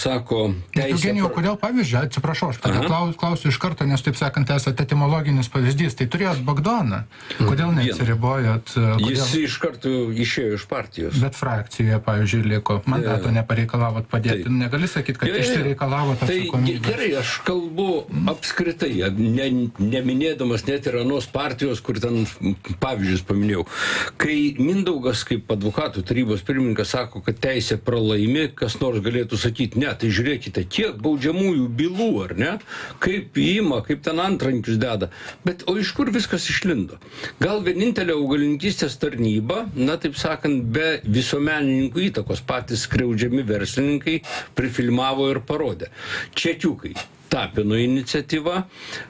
sako teisė... Eugenijau, kodėl pavyzdžiui, atsiprašau, aš tada klausiu iš karto, nes taip sakant, esate etimologinis pavyzdys, tai turėjot Bagdoną. Kodėl neatsiribojot? Jis iš karto išėjo iš partijos. Bet frakcijoje, pavyzdžiui, liko. Mandato nepareikalavot padėti. Negali sakyti, kad išsireikalavot atsakomybę. Tai gerai, aš kalbu apskritai, neminėdamas net ir anos partijos, kur ten pavyzdžius paminėjau. Kai Mindaugas kaip advokatų tarybos pirmininkas sako, kad teisė pralaimi, kas nors galėtų sakyti, ne, tai žiūrėkite, kiek baudžiamųjų bylų, ar ne, kaip įima, kaip ten antrankius deda. Bet o iš kur viskas išlindo? Gal vienintelė augalininkystės tarnyba, na taip sakant, be visuomenininkų įtakos patys skriaudžiami verslininkai prifilmavo ir parodė. Čekiukai. Tapino iniciatyva,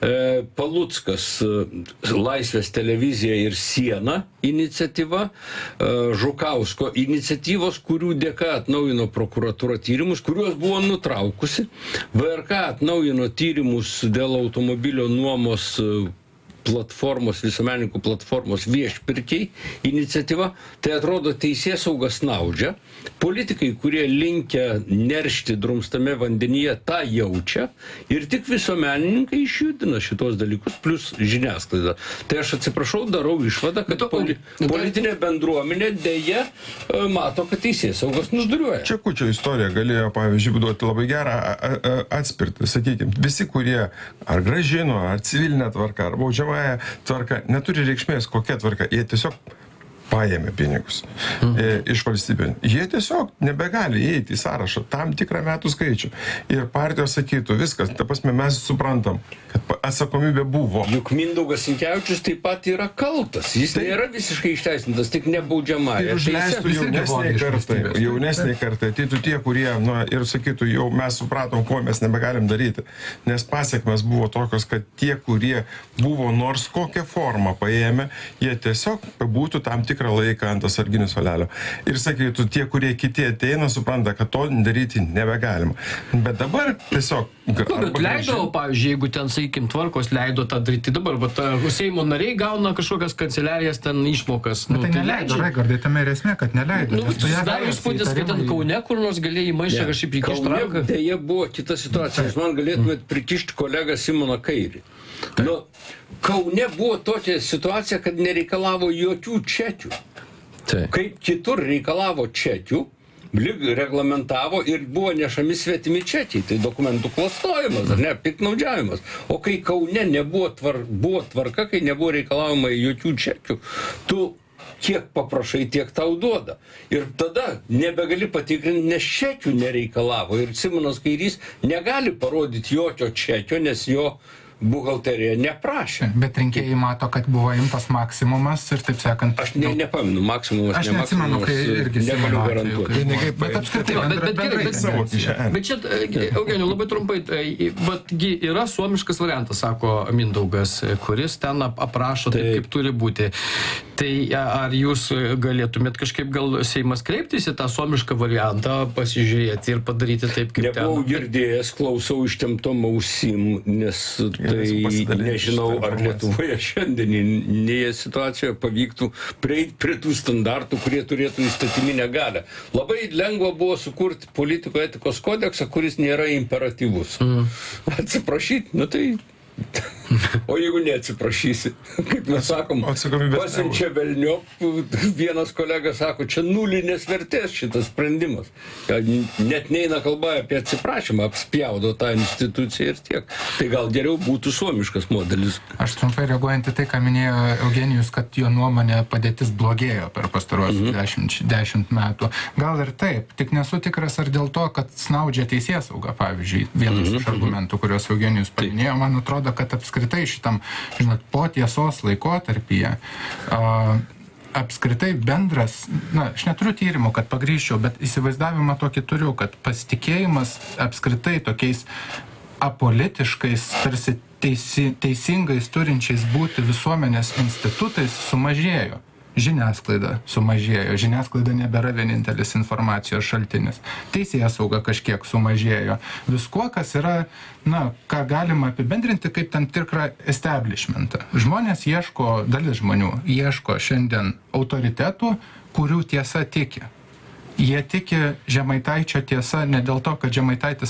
Paluckas Laisvės televizija ir siena iniciatyva, Žukausko iniciatyvos, kurių dėka atnaujino prokuratūra tyrimus, kuriuos buvo nutraukusi. VRK atnaujino tyrimus dėl automobilio nuomos platformos, visuomenininkų platformos viešpirkiai iniciatyva. Tai atrodo teisėsauga snaudžia. Politikai, kurie linkę neršti drumstame vandenyje, tą jaučia ir tik visuomenininkai išjudina šitos dalykus, plus žiniasklaida. Tai aš atsiprašau, darau išvadą, kad politinė bendruomenė dėja mato, kad teisėsaugos nusduriuoja. Čekučio istorija galėjo, pavyzdžiui, duoti labai gerą atspirtį. Sakykime, visi, kurie ar grąžino, ar civilinę tvarką, ar baudžiamąją tvarką, neturi reikšmės kokia tvarka. Jie tiesiog paėmė pinigus iš valstybė. Jie tiesiog nebegali įeiti į sąrašą tam tikrą metų skaičių. Ir partijos sakytų, viskas, ta prasme, mes suprantam, kad atsakomybė buvo. Juk Mindaugas Sinkevičius taip pat yra kaltas. Jis nėra visiškai išteisintas, tik nebaudžiamąja. Ir užleistų jaunesniai kartai. Ateitų tie, kurie, ir sakytų, jau mes supratom, ko mes nebegalim daryti. Nes pasiekmes buvo tokios, kad tie, kurie buvo nors kokią formą paėmę, jie tiesiog būtų tam tikrą laiką ant atsarginių suolelio. Ir sakytų, tie, kurie kiti ateina, supranta, kad to daryti nebegalima. Bet dabar tiesiog... Bet leido, pavyzdžiui, jeigu ten, sakykim, tvarkos leido tą daryti dabar, bet Seimo nariai gauna kažkokias kanceliarijas ten išmokas. Bet tai neleido, Raigardai, tame ir esmė, kad neleido. Susidaro įspūdis, kad ten Kaune kur nors galėjai maišą kažkaip įkišti ranką. Deja buvo kita situacija. Jūs man galėtumėt prikišti kolegą Simoną Kairį. Kaune buvo tokia situacija, kad nereikalavo jokių čekių. Kaip kitur reikalavo čekių, reglamentavo ir buvo nešami svetimi čekiai. Tai dokumentų klastojimas, ar ne, piktnaudžiavimas. O kai Kaune nebuvo buvo tvarka, kai nebuvo reikalavimai jokių čekių, tu kiek paprašai, tiek tau duoda. Ir tada nebegali patikrinti, nes čekių nereikalavo. Ir Simonas Kairys negali parodyti jokio čekio, nes jo buhalterija neprašė. Bet rinkėjai mato, kad buvo imtas maksimumas ir taip sakant... Aš nepaminu, maksimumas, aš neatsimenu, kai irgi negaliu garantuoti. Bet apskritai, bet čia, Eugenijau, labai trumpai, betgi yra suomiškas variantas, sako Mindaugas, kuris ten aprašo taip, kaip turi būti. Tai ar jūs galėtumėt kažkaip gal Seimas kreiptis į tą suomišką variantą, pasižiūrėti ir padaryti taip, kaip ten? Nebuvau girdėjęs, klausau ištemptom ausim, nes tai nežinau, ar Lietuvoje šiandieninėje situacijoje pavyktų prieiti prie tų standartų, kurie turėtų įstatyminę galią. Labai lengva buvo sukurti politikų etikos kodeksą, kuris nėra imperatyvus. Atsiprašyti, tai... O jeigu neatsiprašysi, kaip mes sakom, pasiunčia velniop, vienas kolega sako, čia nulinės vertės šitas sprendimas. Net neina kalba apie atsiprašymą, apspjaudo tą instituciją ir tiek. Tai gal geriau būtų suomiškas modelis. Aš trumpai reaguojant į tai, ką minėjo Eugenijus, kad jo nuomonė padėtis blogėjo per pastaruosius 10 metų. Gal ir taip, tik nesu tikras ar dėl to, kad snaudžia teisėsauga, pavyzdžiui, vienas iš argumentų, kuriuos Eugenijus paminėjo, man atrodo, kad apskritai šitam, po tiesos laikotarpyje apskritai bendras, aš neturiu tyrimų, kad pagrįsčiau, bet įsivaizdavimą tokį turiu, kad pasitikėjimas apskritai tokiais apolitiškais, tarsi teisingais turinčiais būti visuomenės institutais sumažėjo. Žiniasklaida sumažėjo. Žiniasklaida nebėra vienintelis informacijos šaltinis. Teisėsauga kažkiek sumažėjo. Viskuo, kas yra, ką galima apibendrinti kaip tam tikrą establishmentą. Žmonės ieško, dalis žmonių ieško šiandien autoritetų, kurių tiesa tiki. Jie tiki Žemaitaičio tiesa ne dėl to, kad Žemaitaitis